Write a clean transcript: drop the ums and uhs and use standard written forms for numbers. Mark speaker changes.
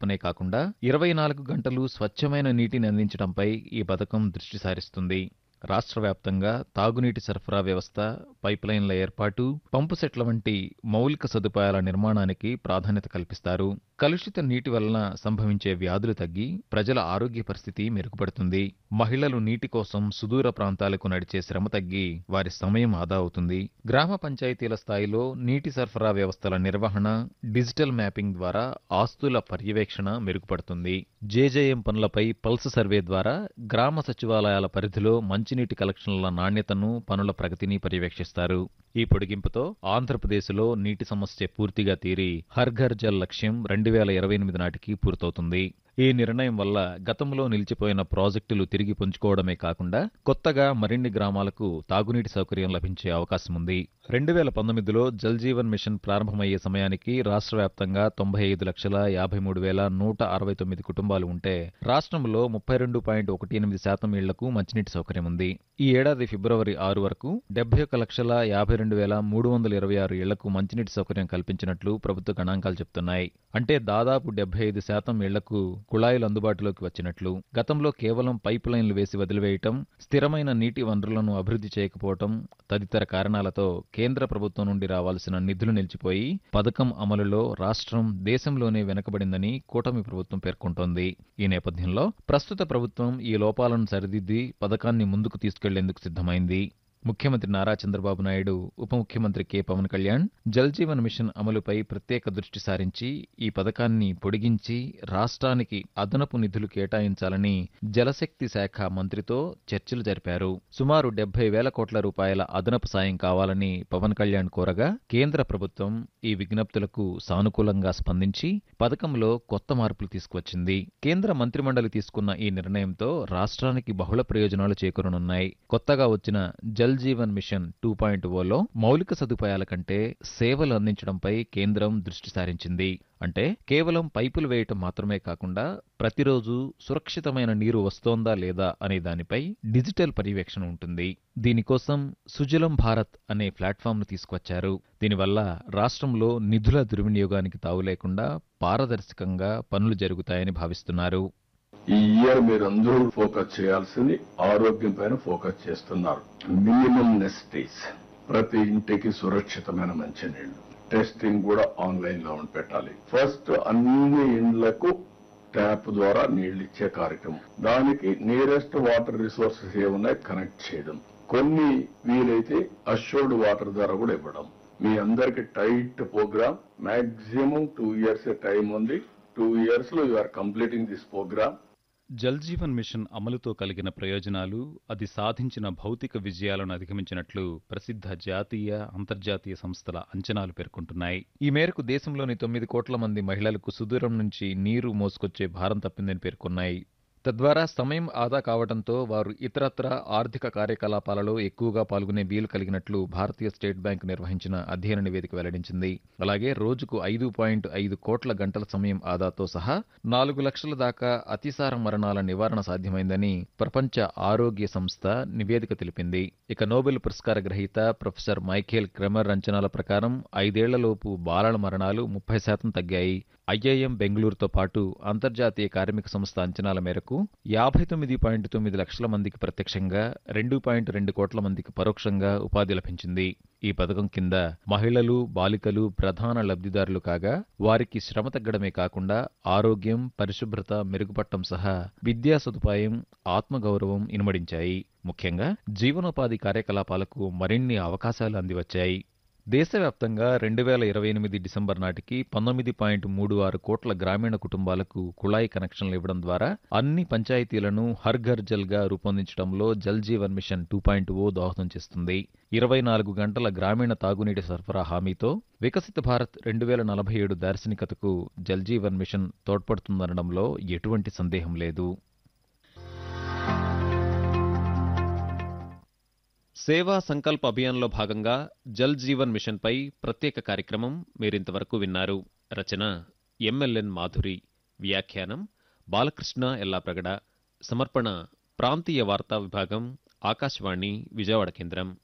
Speaker 1: రూపకల్పనే కాకుండా 24 గంటలు స్వచ్ఛమైన నీటిని అందించడంపై ఈ పథకం దృష్టి సారిస్తుంది. రాష్ట్ర వ్యాప్తంగా తాగునీటి సరఫరా వ్యవస్థ, పైప్లైన్ల ఏర్పాటు, పంపు సెట్ల వంటి మౌలిక సదుపాయాల నిర్మాణానికి ప్రాధాన్యత కల్పిస్తారు. కలుషిత నీటి వలన సంభవించే వ్యాధులు తగ్గి ప్రజల ఆరోగ్య పరిస్థితి మెరుగుపడుతుంది. మహిళలు నీటి కోసం సుదూర ప్రాంతాలకు నడిచే శ్రమ తగ్గి వారి సమయం ఆదా అవుతుంది. గ్రామ పంచాయతీల స్థాయిలో నీటి సరఫరా వ్యవస్థల నిర్వహణ, డిజిటల్ మ్యాపింగ్ ద్వారా ఆస్తుల పర్యవేక్షణ మెరుగుపడుతుంది. జేజేఎం పనులపై పల్స్ సర్వే ద్వారా గ్రామ సచివాలయాల పరిధిలో మంచినీటి కలెక్షన్ల నాణ్యతను, పనుల ప్రగతిని పర్యవేక్షిస్తారు. ఈ పొడిగింపుతో ఆంధ్రప్రదేశ్లో నీటి సమస్య పూర్తిగా తీరి హర్ ఘర్ జల్ లక్ష్యం 2028 నాటికి పూర్తవుతుంది. ఈ నిర్ణయం వల్ల గతంలో నిలిచిపోయిన ప్రాజెక్టులు తిరిగి పుంజుకోవడమే కాకుండా కొత్తగా మరిన్ని గ్రామాలకు తాగునీటి సౌకర్యం లభించే అవకాశముంది. 2019లో జల్ జీవన్ మిషన్ ప్రారంభమయ్యే సమయానికి రాష్ట్ర వ్యాప్తంగా 95,53,169 కుటుంబాలు ఉంటే రాష్ట్రంలో 32.18% ఇళ్లకు మంచినీటి సౌకర్యం ఉంది. ఈ ఏడాది ఫిబ్రవరి 6 వరకు 71,52,326 ఇళ్లకు మంచినీటి సౌకర్యం కల్పించినట్లు ప్రభుత్వ గణాంకాలు చెబుతున్నాయి. అంటే దాదాపు 75% ఇళ్లకు కుళాయిలు అందుబాటులోకి వచ్చినట్లు. గతంలో కేవలం పైప్ లైన్లు వేసి వదిలివేయటం, స్థిరమైన నీటి వనరులను అభివృద్ధి చేయకపోవటం తదితర కారణాలతో కేంద్ర ప్రభుత్వం నుండి రావాల్సిన నిధులు నిలిచిపోయి పథకం అమలులో రాష్ట్రం దేశంలోనే వెనుకబడిందని కూటమి ప్రభుత్వం పేర్కొంటోంది. ఈ నేపథ్యంలో ప్రస్తుత ప్రభుత్వం ఈ లోపాలను సరిదిద్ది పథకాన్ని ముందుకు తీసుకెళ్లేందుకు సిద్ధమైంది. ముఖ్యమంత్రి నారా చంద్రబాబు నాయుడు, ఉప ముఖ్యమంత్రి కె పవన్ కళ్యాణ్ జల్ జీవన్ మిషన్ అమలుపై ప్రత్యేక దృష్టి సారించి ఈ పథకాన్ని పొడిగించి రాష్ట్రానికి అదనపు నిధులు కేటాయించాలని జలశక్తి శాఖ మంత్రితో చర్చలు జరిపారు. సుమారు 70,000 కోట్ల రూపాయల అదనపు సాయం కావాలని పవన్ కళ్యాణ్ కోరగా కేంద్ర ప్రభుత్వం ఈ విజ్ఞప్తులకు సానుకూలంగా స్పందించి పథకంలో కొత్త మార్పులు తీసుకువచ్చింది. కేంద్ర మంత్రిమండలి తీసుకున్న ఈ నిర్ణయంతో రాష్ట్రానికి బహుళ ప్రయోజనాలు చేకూరనున్నాయి. కొత్తగా వచ్చిన జల్ జీవన్ మిషన్ 2.0లో మౌలిక సదుపాయాల కంటే సేవలు అందించడంపై కేంద్రం దృష్టి సారించింది. అంటే కేవలం పైపులు వేయటం మాత్రమే కాకుండా ప్రతిరోజు సురక్షితమైన నీరు వస్తోందా లేదా అనే దానిపై డిజిటల్ పర్యవేక్షణ ఉంటుంది. దీనికోసం సుజలం భారత్ అనే ప్లాట్ఫామ్ను తీసుకొచ్చారు. దీనివల్ల రాష్ట్రంలో నిధుల దుర్వినియోగానికి తావు లేకుండా పారదర్శకంగా పనులు జరుగుతాయని భావిస్తున్నారు.
Speaker 2: ఈ ఇయర్ మీరందరూ ఫోకస్ చేయాల్సింది ఆరోగ్యం పైన ఫోకస్ చేస్తున్నారు. మినిమం నెసిటీస్, ప్రతి ఇంటికి సురక్షితమైన మంచినీళ్లు, టెస్టింగ్ కూడా ఆన్లైన్ లో పెట్టాలి. ఫస్ట్ అన్ని ఇండ్లకు ట్యాప్ ద్వారా నీళ్లు ఇచ్చే కార్యక్రమం, దానికి నియరెస్ట్ వాటర్ రిసోర్సెస్ ఏమున్నాయి కనెక్ట్ చేయడం, కొన్ని వీలైతే అష్యూర్డ్ వాటర్ ద్వారా కూడా ఇవ్వడం. మీ అందరికి tight programme, maximum 2 years time ఉంది. 2 years లో you are completing this programme.
Speaker 1: Jal Jeevan machine అమలుతో కలిగిన ప్రయోజనాలు, అది సాధించిన భౌతిక విజయాలను అధిగమించినట్లు ప్రసిద్ధ జాతీయ, అంతర్జాతీయ సంస్థల అంచనాలు పేర్కొంటున్నాయి. ఈ మేరకు దేశంలోని 9 కోట్ల మంది మహిళలకు సుదూరం నుంచి నీరు మోసుకొచ్చే భారం తప్పిందని పేర్కొన్నాయి. తద్వారా సమయం ఆదా కావడంతో వారు ఇతరత్ర ఆర్థిక కార్యకలాపాలలో ఎక్కువగా పాల్గొనే వీలు కలిగినట్లు భారతీయ స్టేట్ బ్యాంక్ నిర్వహించిన అధ్యయన నివేదిక వెల్లడించింది. అలాగే రోజుకు 5.5 కోట్ల గంటల సమయం ఆదాతో సహా 4 లక్షల దాకా అతిసార మరణాల నివారణ సాధ్యమైందని ప్రపంచ ఆరోగ్య సంస్థ నివేదిక తెలిపింది. ఇక నోబెల్ పురస్కార గ్రహీత ప్రొఫెసర్ మైఖేల్ క్రెమర్ అంచనాల ప్రకారం 5 ఏళ్లలోపు బాలల మరణాలు 30% తగ్గాయి. ఐఐఎం బెంగళూరుతో పాటు అంతర్జాతీయ కార్మిక సంస్థ అంచనాల మేరకు 59.9 లక్షల మందికి ప్రత్యక్షంగా, 2.2 కోట్ల మందికి పరోక్షంగా ఉపాధి లభించింది. ఈ పథకం కింద మహిళలు, బాలికలు ప్రధాన లబ్ధిదారులు కాగా వారికి శ్రమ తగ్గడమే కాకుండా ఆరోగ్యం, పరిశుభ్రత మెరుగుపడటం సహా విద్యా సదుపాయం, ఆత్మగౌరవం ఇనుమడించాయి. ముఖ్యంగా జీవనోపాధి కార్యకలాపాలకు మరిన్ని అవకాశాలు అందివచ్చాయి. దేశవ్యాప్తంగా 2028 డిసెంబర్ నాటికి 19.36 కోట్ల గ్రామీణ కుటుంబాలకు కుళాయి కనెక్షన్లు ఇవ్వడం ద్వారా అన్ని పంచాయతీలను హర్ ఘర్ జల్ గా రూపొందించడంలో జల్ జీవన్ మిషన్ 2.0 దోహదం చేస్తుంది. 24 గంటల గ్రామీణ తాగునీటి సరఫరా హామీతో వికసిత భారత్ 2047 దార్శనికతకు జల్ జీవన్ మిషన్ తోడ్పడుతుందనడంలో ఎటువంటి సందేహం లేదు. సేవా సంకల్ప్ అభియాన్లో భాగంగా జల్ జీవన్ మిషన్పై ప్రత్యేక కార్యక్రమం మీరింతవరకు విన్నారు. రచన ఎంఎల్ఎన్ మాధురి, వ్యాఖ్యానం బాలకృష్ణ ఎల్లాప్రగడ, సమర్పణ ప్రాంతీయ వార్తా విభాగం, ఆకాశవాణి విజయవాడ కేంద్రం.